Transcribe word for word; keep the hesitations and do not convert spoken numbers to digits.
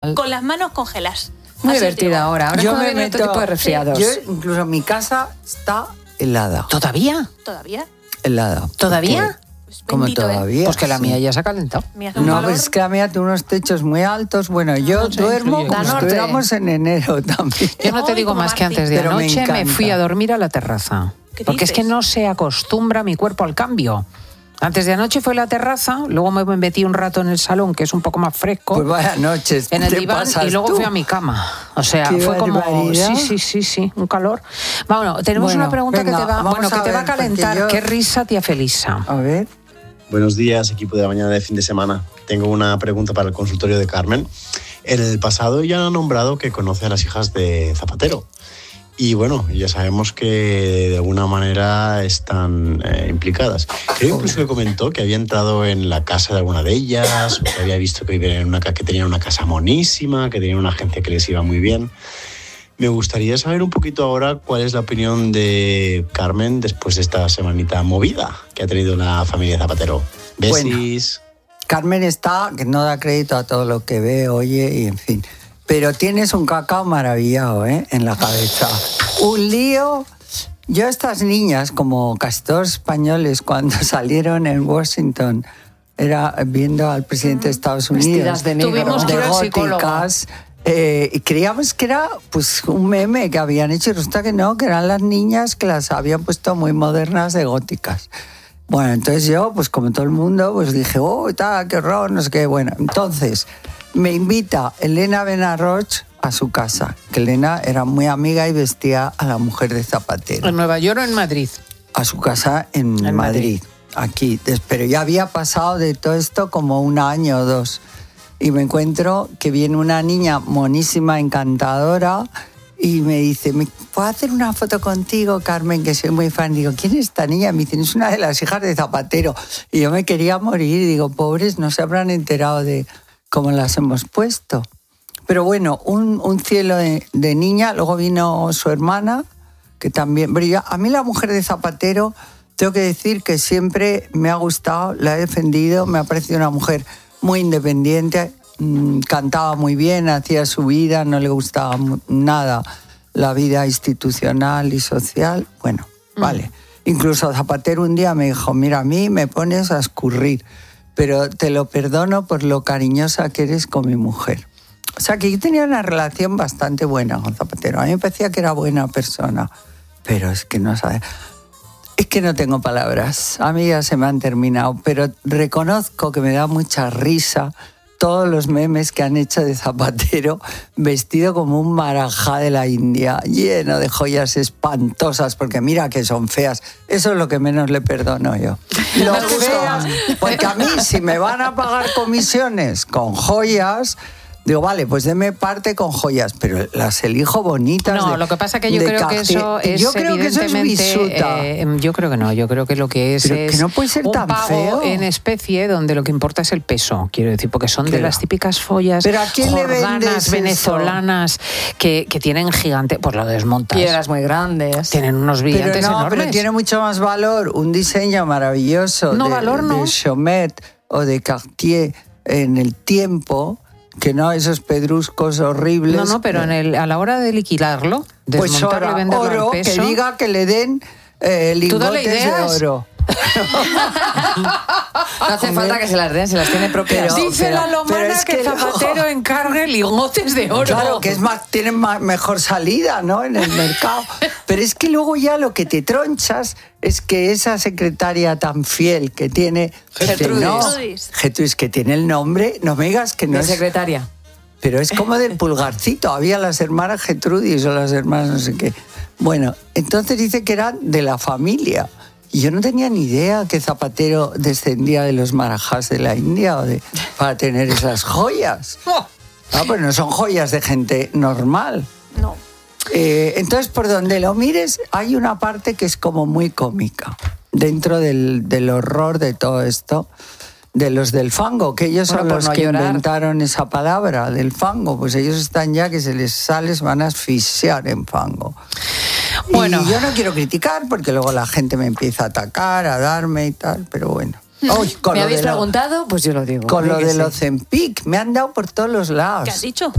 con las manos congeladas. Muy Así divertida ahora. Ahora Yo cuando me viene otro meto, tipo de resfriados. Yo, incluso mi casa está helada. ¿Todavía? ¿Todavía? Helada. ¿Todavía? Pues Como bendito, ¿eh? todavía. Pues que la sí. mía ya se ha calentado. Me hace un No, calor. pero es que la mía tiene unos techos muy altos. Bueno, yo no sé, duermo sí, como da si norte. estuviéramos en enero también. Yo no te Ay, digo como más que Martín. antes de Pero me anoche me, encanta. fui a dormir a la terraza. ¿Qué Porque es dices? que no se acostumbra mi cuerpo al cambio. Antes de anoche fue la terraza, luego me metí un rato en el salón, que es un poco más fresco. Pues vaya noches. En el te diván pasas y luego tú. fui a mi cama. O sea, Qué fue como barbaridad. sí, sí, sí, sí, un calor. Bueno, tenemos Bueno, una pregunta venga, que te va, vamos bueno, que a te va a ver, porque calentar. yo- Qué risa, tía Felisa. A ver. Buenos días, equipo de la mañana de fin de semana. Tengo una pregunta para el consultorio de Carmen. En el pasado ya ha nombrado que conoce a las hijas de Zapatero. Y bueno, ya sabemos que de alguna manera están eh, implicadas. Creo incluso que comentó que había entrado en la casa de alguna de ellas, o que había visto que, vivían en una, ca- que tenían una casa monísima, que tenían una agencia que les iba muy bien. Me gustaría saber un poquito ahora cuál es la opinión de Carmen después de esta semanita movida que ha tenido la familia Zapatero. Besis. Carmen está, que no da crédito a todo lo que ve, oye, y en fin. Pero tienes un cacao maravillado, ¿eh? En la cabeza. Un lío. Yo a estas niñas, como casi todos españoles, cuando salieron en Washington, era viendo al presidente de Estados Unidos. Vestidas de negro. Tuvimos que ir al psicólogo. góticas, eh, y creíamos que era pues un meme que habían hecho, y resulta que no, que eran las niñas que las habían puesto muy modernas de góticas. Bueno, entonces yo, pues como todo el mundo, pues dije, oh, tal, qué horror, no sé qué. Bueno, entonces me invita Elena Benarroch a su casa, que Elena era muy amiga y vestía a la mujer de Zapatero. ¿En Nueva York o en Madrid? A su casa en, En Madrid, Madrid. aquí. Des- Pero ya había pasado de todo esto como un año o dos. Y me encuentro que viene una niña monísima, encantadora, y me dice, ¿me puedo hacer una foto contigo, Carmen? Que soy muy fan. Digo, ¿quién es esta niña? Me dice, es una de las hijas de Zapatero. Y yo me quería morir. Digo, pobres, no se habrán enterado de cómo las hemos puesto. Pero bueno, un, un cielo de, de niña. Luego vino su hermana, que también... Pero yo- a mí la mujer de Zapatero, tengo que decir que siempre me ha gustado, la he defendido, me ha parecido una mujer muy independiente, mmm, cantaba muy bien, hacía su vida, no le gustaba mu- nada la vida institucional y social. Bueno, mm. vale. Incluso Zapatero un día me dijo, mira, a mí me pones a escurrir, pero te lo perdono por lo cariñosa que eres con mi mujer. O sea, que yo tenía una relación bastante buena con Zapatero. A mí me parecía que era buena persona, pero es que no sabe... Es que no tengo palabras, a mí ya se me han terminado, pero reconozco que me da mucha risa todos los memes que han hecho de Zapatero vestido como un marajá de la India, lleno de joyas espantosas, porque mira que son feas. Eso es lo que menos le perdono yo. Lo feas, porque a mí si me van a pagar comisiones con joyas... Digo, vale, pues deme parte con joyas, pero las elijo bonitas. No, de, lo que pasa que yo creo que eso es yo creo que eso es bisuta. Eh, yo creo que no, yo creo que lo que es pero es que no puede ser un tan pago feo. en especie donde lo que importa es el peso, quiero decir, porque son de Claro. las típicas follas ¿Pero a quién le vendes jordanas eso? venezolanas que, que tienen gigante, pues lo desmontas. Piedras muy grandes. Tienen unos brillantes Pero no, enormes. pero tiene mucho más valor un diseño maravilloso No, de, valor no. de Chomet o de Cartier en el tiempo, que no esos pedruscos horribles. No, no, pero en el, a la hora de liquidarlo, pues desmontarlo oro, y venderlo oro al peso, que diga que le den eh, ¿Tú dale lingotes de ideas? oro. No hace falta que se las den, se las tiene propias. Pero- dice la pero lomana es que, que no. Zapatero encargue lingotes de oro. Claro, que es más, tienen más, mejor salida, ¿no? En el mercado. Pero es que luego ya lo que te tronchas es que esa secretaria tan fiel que tiene... Gertrudis. No, Gertrudis. Gertrudis, que tiene el nombre, no me digas que no De es... secretaria. Pero es como del pulgarcito, había las hermanas Gertrudis o las hermanas no sé qué. Bueno, entonces dice que eran de la familia. Y yo no tenía ni idea que Zapatero descendía de los marajás de la India o de, para tener esas joyas. Ah, pues no son joyas de gente normal. No. Eh, entonces, por donde lo mires, hay una parte que es como muy cómica, dentro del, del horror de todo esto, de los del fango, que ellos Bueno, son por los no que llorar. inventaron esa palabra, del fango. Pues ellos están ya que se les sale, se van a asfixiar en fango. Bueno. Y yo no quiero criticar, porque luego la gente me empieza a atacar, a darme y tal, pero bueno. Uy, con ¿Me lo habéis de lo- preguntado? Pues yo lo digo. Con Di lo que de sí. los Ozempic, me han dado por todos los lados. ¿Qué has dicho?